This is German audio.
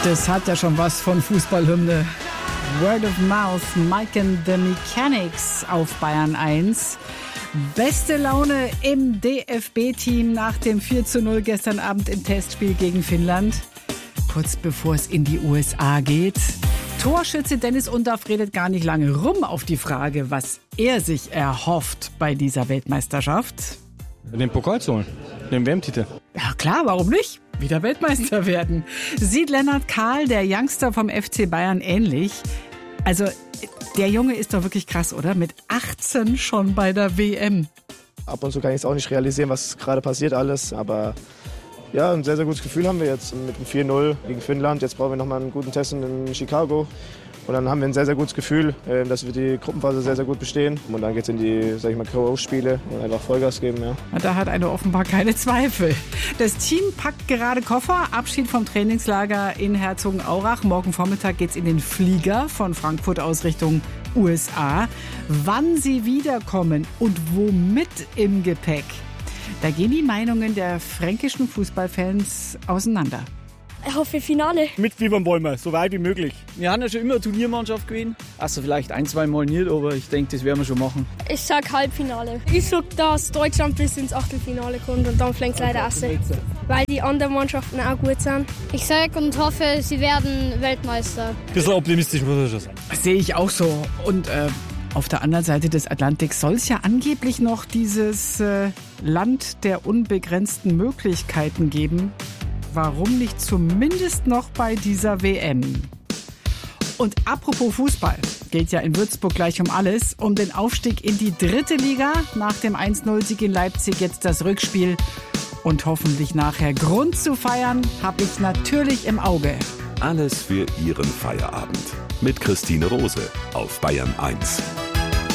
Das hat ja schon was von Fußballhymne. Word of Mouth, Mike and the Mechanics auf Bayern 1. Beste Laune im DFB-Team nach dem 4:0 gestern Abend im Testspiel gegen Finnland. Kurz bevor es in die USA geht. Torschütze Dennis Undaff redet gar nicht lange rum auf die Frage, was er sich erhofft bei dieser Weltmeisterschaft. Den Pokal zu holen, den WM-Titel. Ja klar, warum nicht? Wieder Weltmeister werden. Sieht Lennart Kahl, der Youngster vom FC Bayern, ähnlich? Also, der Junge ist doch wirklich krass, oder? Mit 18 schon bei der WM. Ab und zu kann ich es auch nicht realisieren, was gerade passiert alles, aber ja, ein sehr, sehr gutes Gefühl haben wir jetzt mit dem 4:0 gegen Finnland. Jetzt brauchen wir nochmal einen guten Test in Chicago. Und dann haben wir ein sehr, sehr gutes Gefühl, dass wir die Gruppenphase sehr, sehr gut bestehen. Und dann geht es in die, sag ich mal, K.O.-Spiele und einfach Vollgas geben. Ja. Da hat einer offenbar keine Zweifel. Das Team packt gerade Koffer. Abschied vom Trainingslager in Herzogenaurach. Morgen Vormittag geht es in den Flieger von Frankfurt aus Richtung USA. Wann sie wiederkommen und womit im Gepäck, da gehen die Meinungen der fränkischen Fußballfans auseinander. Ich hoffe Finale. Mitfiebern wollen wir, so weit wie möglich. Wir haben ja schon immer eine Turniermannschaft gewesen. Also vielleicht 1-2 Mal nicht, aber ich denke, das werden wir schon machen. Ich sag Halbfinale. Ich sag, dass Deutschland bis ins Achtelfinale kommt und dann fängt es leider an. Weil die anderen Mannschaften auch gut sind. Ich sag und hoffe, sie werden Weltmeister. Ein bisschen optimistisch muss ich schon sein. Sehe ich auch so. Und auf der anderen Seite des Atlantiks soll es ja angeblich noch dieses Land der unbegrenzten Möglichkeiten geben. Warum nicht zumindest noch bei dieser WM? Und apropos Fußball, geht ja in Würzburg gleich um alles. Um den Aufstieg in die 3. Liga. Nach dem 1:0-Sieg in Leipzig jetzt das Rückspiel. Und hoffentlich nachher Grund zu feiern, habe ich natürlich im Auge. Alles für Ihren Feierabend. Mit Christine Rose auf Bayern 1.